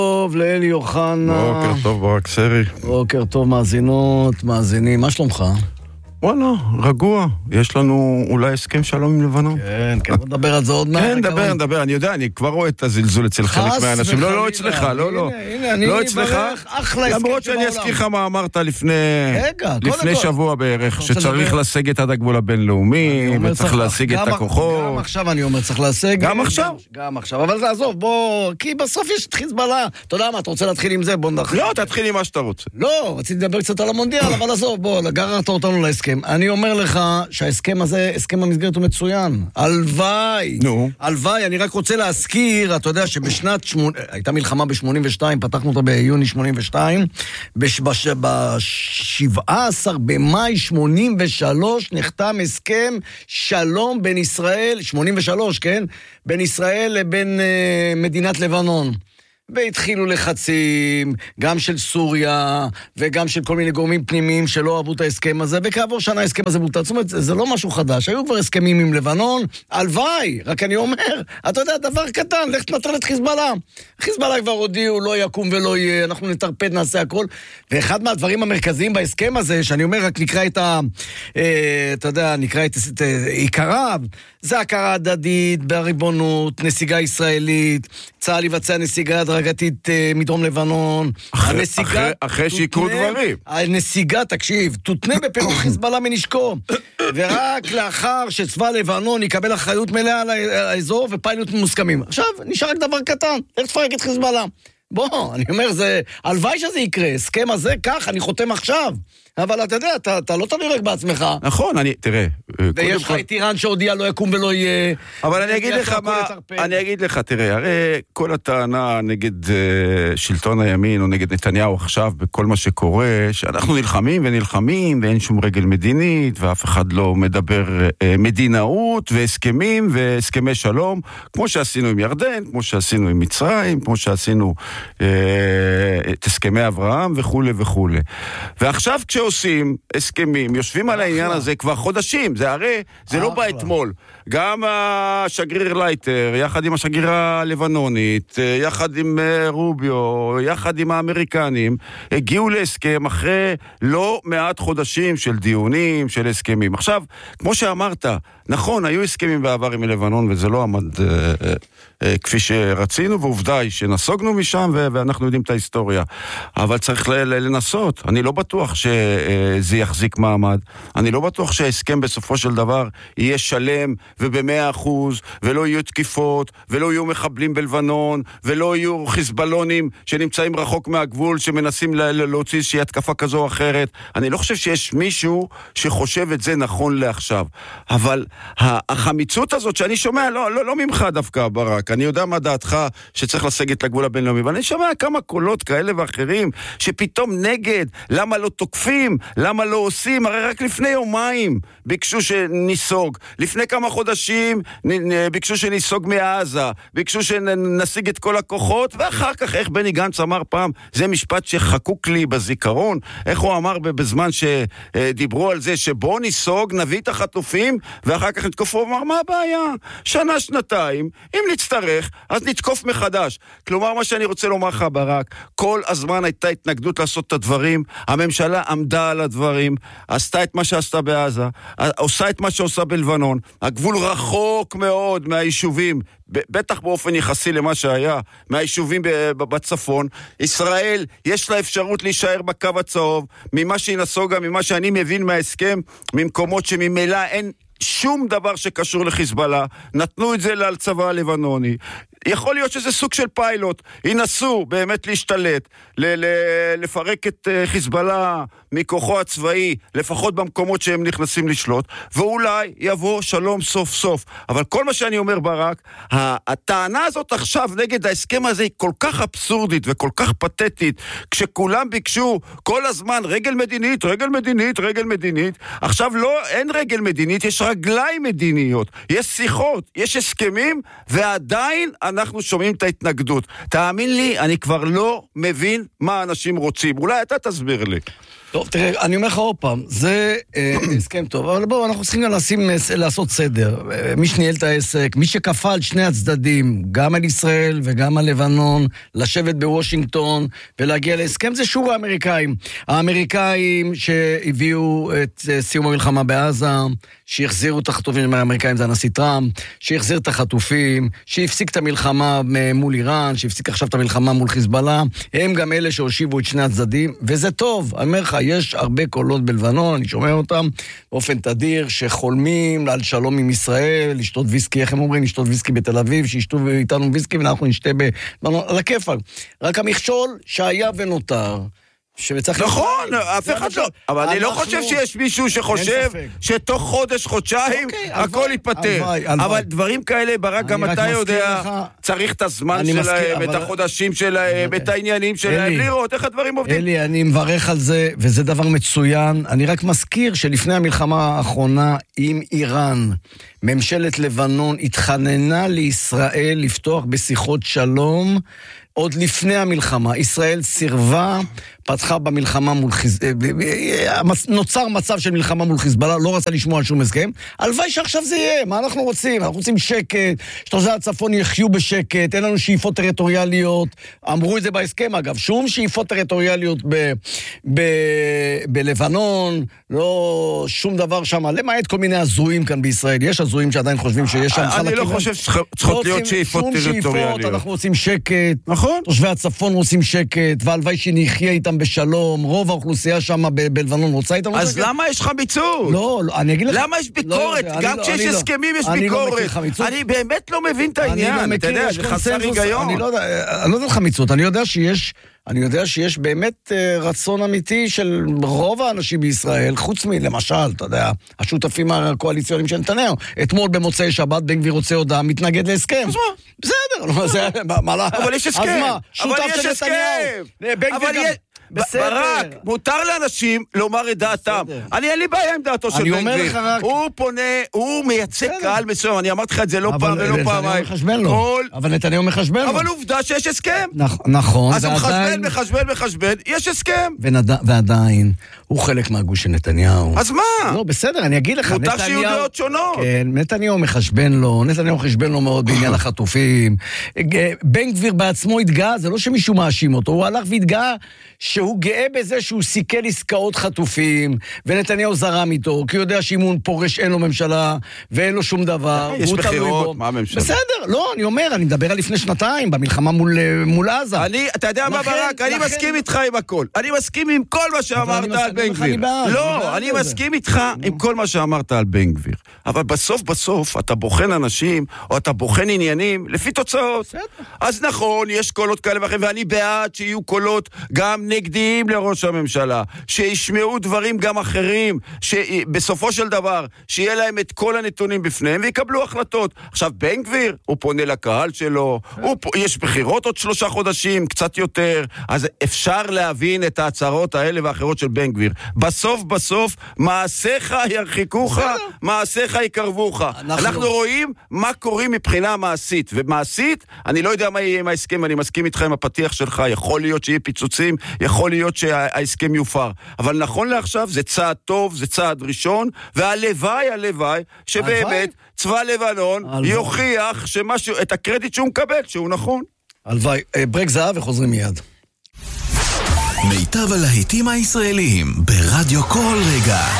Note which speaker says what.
Speaker 1: טוב, לאלי אוחנה.
Speaker 2: בוקר טוב, ברק סרי.
Speaker 1: בוקר טוב, מאזינות, מאזינים. מה שלומך?
Speaker 2: וואלה, רגוע. יש לנו אולי הסכם שלום עם לבנון.
Speaker 1: כן, בוא נדבר על זה עוד מעט.
Speaker 2: כן, נדבר. אני יודע, אני כבר רואה את הזלזול אצל חלק מהאנשים. לא אצלך, לא.
Speaker 1: הנה, אני מברך אחלה הסכם.
Speaker 2: למרות שאני אזכיר לך מה אמרת לפני שבוע בערך, שצריך להשיג את עד הגבול הבינלאומי, וצריך להשיג את הכוחות.
Speaker 1: גם עכשיו אני אומר, צריך להשיג.
Speaker 2: גם עכשיו?
Speaker 1: גם עכשיו, אבל תעזוב, בוא, כי בסוף יש את חיזבאללה. אתה יודע מה, אתה רוצה להתחיל עם זה? בוא נתחיל.
Speaker 2: לא, תתחיל עם מה שאתה רוצה.
Speaker 1: לא, רציתי לדבר קצת על המונדיאל, אבל עזוב, בוא, גררת אותנו להסכם. אני אומר לך שההסכם הזה, הסכם המסגרת הוא מצוין. הלוואי. הלוואי, אני רק רוצה להזכיר, אתה יודע הייתה מלחמה ב-82, פתחנו אותה ביוני 82, ב-17 במאי 83 נחתם הסכם שלום בין ישראל, 83, כן? בין ישראל לבין מדינת לבנון. והתחילו לחצים, גם של סוריה, וגם של כל מיני גורמים פנימיים שלא אהבו את ההסכם הזה, וכעבור שנה ההסכם הזה בוטל. זאת אומרת, זה לא משהו חדש. היו כבר הסכמים עם לבנון, הלוואי, רק אני אומר, אתה יודע, דבר קטן, לך תנטרל את חיזבאללה. חיזבאללה כבר הודיעו, לא יקום ולא יהיה, אנחנו נטרפד, נעשה הכל. ואחד מהדברים המרכזיים בהסכם הזה, שאני אומר, רק נקרא את עיקריו, זה הכרה הדדית, בריבונות, נסיגה ישראלית, צה"ל יבצע נסיגה הדרגתית מדרום לבנון.
Speaker 2: אחרי שיקרו דברים.
Speaker 1: הנסיגה, תקשיב, תותנה בפירוק חיזבאללה מנשקו, ורק לאחר שצבא לבנון יקבל אחריות מלאה על האזור ופיילוט מוסכמים. עכשיו, נשאר רק דבר קטן, איך תפרק את חיזבאללה? בוא, אני אומר, הלוואי שזה יקרה, הסכם הזה כך, אני חותם עכשיו. אבל אתה יודע, אתה לא תלוי רק בעצמך.
Speaker 2: נכון, תראה.
Speaker 1: ויש לך את איראן שהודיע לא יקום ולא יהיה.
Speaker 2: אבל אני אגיד לך, תראה, הרי כל הטענה נגד שלטון הימין או נגד נתניהו עכשיו בכל מה שקורה, שאנחנו נלחמים ואין שום רגל מדינית, ואף אחד לא מדבר מדינאות והסכמים והסכמי שלום, כמו שעשינו עם ירדן, כמו שעשינו עם מצרים, כמו שעשינו את הסכמי אברהם וכו' וכו'. ועכשיו כשעושים הסכמים, יושבים על העניין הזה כבר חודשים, זה לא בא אתמול. גם השגריר לייטר, יחד עם השגריר הלבנונית, יחד עם רוביו, יחד עם האמריקנים, הגיעו להסכם אחרי לא מעט חודשים של דיונים, של הסכמים. עכשיו, כמו שאמרת, נכון, היו הסכמים בעבר עם לבנון, וזה לא עמד כפי שרצינו, ועובדה היא שנסוגנו משם, ואנחנו יודעים את ההיסטוריה. אבל צריך לנסות. אני לא בטוח שזה יחזיק מעמד. אני לא בטוח שההסכם בסופו של דבר יהיה שלם וב100%, ולא יהיו תקיפות, ולא יהיו מחבלים בלבנון, ולא יהיו חיזבאלונים שנמצאים רחוק מהגבול, שמנסים להוציא איזושהי התקפה כזו או אחרת. אני לא חושב שיש מישהו שחושב את זה נכון לעכשיו. אבל החמיצות הזאת שאני שומע, לא ממך דווקא, ברק, אני יודע מה דעתך שצריך לסגת לגבול הבינלאומי, אבל אני שומע כמה קולות כאלה ואחרים שפתאום נגד, למה לא תוקפים, למה לא עושים, הרי רק לפני יומיים ביקשו שניסוג, לפני כמה חודשים ביקשו שניסוג מעזה, ביקשו שנשיג את כל הכוחות, ואחר כך, איך בני גנץ אמר פעם, זה משפט שחקוק לי בזיכרון, איך הוא אמר בזמן שדיברו על זה, שבוא ניסוג, נביא את החטופים, ואחר כך נתקוף, הוא אמר, מה הבעיה? שנה, שנתיים, אם נצטרך, אז נתקוף מחדש. כלומר, מה שאני רוצה לומר לך, ברק, כל הזמן הייתה התנגדות לעשות את הדברים, הממשלה עמדה על הדברים, עשתה את מה שעשתה בעזה, עושה את מה שעושה בלבנון, הגבול רחוק מאוד מהיישובים, בטח באופן יחסי למה שהיה, מהיישובים בצפון. ישראל, יש לה אפשרות להישאר בקו הצהוב, ממה שהיא נסוגה, ממה שאני מבין מההסכם, ממקומות שממילא אין שום דבר שקשור לחיזבאללה, נתנו את זה לצבא הלבנוני. יכול להיות שזה סוג של פיילוט, ינסו באמת להשתלט, לפרק את חיזבאללה מכוחו הצבאי, לפחות במקומות שהם נכנסים לשלוט, ואולי יבוא שלום סוף סוף. אבל כל מה שאני אומר, ברק, הטענה הזאת עכשיו נגד ההסכם הזה היא כל כך אבסורדית וכל כך פתטית, כשכולם ביקשו כל הזמן רגל מדינית, רגל מדינית, רגל מדינית. עכשיו אין רגל מדינית, יש רגליים מדיניות, יש שיחות, יש הסכמים, ועדיין אנחנו שומעים את ההתנגדות. תאמין לי, אני כבר לא מבין מה אנשים רוצים. אולי אתה תסביר לי.
Speaker 1: טוב, תראה, אני אומר לך עוד פעם, זה הסכם טוב, אבל בואו, אנחנו צריכים גם לעשות סדר. מי שניהל את העסק, מי שכפה על שני הצדדים, גם על ישראל וגם על לבנון, לשבת בוושינגטון ולהגיע להסכם, זה שוב האמריקאים. האמריקאים שהביאו את סיום המלחמה בעזה, שהחזירו את החטופים האמריקאים, זה הנשיא טראמפ, שהחזיר את החטופים, שהפסיק את המלחמה מול איראן, שהפסיק עכשיו את המלחמה מול חיזבאללה, הם גם אלה שהושיבו את שני הצדדים, וזה טוב, אני אומר לך, יש הרבה קולות בלבנון, אני שומע אותם באופן תדיר, שחולמים על שלום עם ישראל, לשתות ויסקי, איך הם אומרים, לשתות ויסקי בתל אביב, שישתו איתנו ויסקי, ואנחנו נשתה בלבנון, על הכיפק. רק המכשול שהיה ונותר,
Speaker 2: נכון, אף אחד לא. אבל אני לא חושב שיש מישהו שחושב שתוך חודש, חודשיים, הכל ייפטר. אבל דברים כאלה, ברק, גם אתה יודע, צריך את הזמן שלהם, את החודשים שלהם, את העניינים שלהם, לראות איך הדברים עובדים.
Speaker 1: אלי, אני מברך על זה, וזה דבר מצוין. אני רק מזכיר שלפני המלחמה האחרונה עם איראן, ממשלת לבנון התחננה לישראל לפתוח בשיחות שלום, עוד לפני המלחמה. ישראל סירבה, פתחה במלחמה מול נוצר מצב של מלחמה מול חיזבאללה, לא רצה לשמוע על שום הסכם. הלוואי שעכשיו זה יהיה, מה אנחנו רוצים? אנחנו רוצים שקט, שתושבי הצפון יחיו בשקט, אין לנו שאיפות טריטוריאליות, אמרו את זה בהסכם אגב, שום שאיפות טריטוריאליות בלבנון, לא שום דבר שם, למעט כל מיני הזויים כאן בישראל, יש הזויים שעדיין חושבים שיש שם
Speaker 2: חלקים. אני לא חושב שצריכות להיות שאיפות טריטוריאליות.
Speaker 1: אנחנו רוצים שקט,
Speaker 2: נכון?
Speaker 1: תושבי הצפון רוצים שקט, והלוואי שנחיה איתם בשלום, רוב האוכלוסייה שם בלבנון רוצה איתם.
Speaker 2: אז למה יש חמיצות?
Speaker 1: לא, אני אגיד לך.
Speaker 2: למה יש ביקורת? גם כשיש הסכמים יש ביקורת. אני באמת לא מבין את העניין. אתה יודע, זה חסר היגיון.
Speaker 1: אני לא יודע חמיצות, אני יודע שיש באמת רצון אמיתי של רוב האנשים בישראל, חוץ מלמשל, אתה יודע, השותפים הקואליציוניים של נתניהו. אתמול במוצאי שבת, בן גביר רוצה הודעה, מתנגד להסכם.
Speaker 2: אז מה?
Speaker 1: בסדר,
Speaker 2: אבל יש הסכם.
Speaker 1: אז מה?
Speaker 2: אבל יש הסכם. ברק, מותר לאנשים לומר את דעתם. אין לי בעיה עם דעתו של בן גביר. הוא פונה, הוא מייצג קהל מסוים, אני אמרתי לך את זה לא פעם ולא פעמיים.
Speaker 1: אבל נתניהו מחשבן לו.
Speaker 2: אבל עובדה שיש הסכם.
Speaker 1: נכון.
Speaker 2: אז הוא מחשבן, יש הסכם.
Speaker 1: ועדיין, הוא חלק מהגוש של נתניהו.
Speaker 2: אז מה?
Speaker 1: לא, בסדר, אני אגיד לך.
Speaker 2: מותר שיהיו דעות שונות.
Speaker 1: כן, נתניהו מחשבן לו מאוד בעניין החטופים. בן גביר בעצמו התגאה, זה לא שמישהו מאשים אותו, הוא הלך והתגאה שהוא גאה בזה שהוא סיכל עסקאות חטופים, ונתניהו זרם איתו, כי הוא יודע שאם הוא פורש אין לו ממשלה, ואין לו שום דבר.
Speaker 2: יש בחירות, מה הממשלה?
Speaker 1: בסדר, לא, אני מדבר על לפני שנתיים, במלחמה מול עזה.
Speaker 2: אתה יודע מה ברק? אני מסכים איתך עם הכל. אני מסכים עם כל מה שאמרת על בן גביר. לא, אני מסכים איתך עם כל מה שאמרת על בן גביר. אבל בסוף אתה בוחן אנשים, או אתה בוחן עניינים, לפי תוצאות. אז נכון, יש קולות כאלה ואחרים, ואני בעד שיהיו קולות גם נגדיים לראש הממשלה, שישמעו דברים גם אחרים, שבסופו של דבר, שיהיה להם את כל הנתונים בפניהם, ויקבלו החלטות. עכשיו, בן גביר, הוא פונה לקהל שלו, יש בחירות עוד 3 חודשים, קצת יותר, אז אפשר להבין את ההצהרות האלה ואחרות של בן גביר. בסוף, מעשיך ירחיקוך, מעשיך יקרבוך. אנחנו רואים מה קוראים מבחינה מעשית, ומעשית, אני לא יודע מה יהיה עם ההסכם, אני מסכים איתך עם הפתיח שלך, יכול להיות שיהיה פיצוצים, יכול להיות שההסכם יופר. אבל נכון לעכשיו, זה צעד טוב, זה צעד ראשון, והלוואי שבאמת צבא לבנון יוכיח את הקרדיט שהוא מקבל, שהוא נכון.
Speaker 1: הלוואי. ברק זהב וחוזרים מיד.
Speaker 3: מיטב הלהיטים הישראליים ברדיו כל רגע.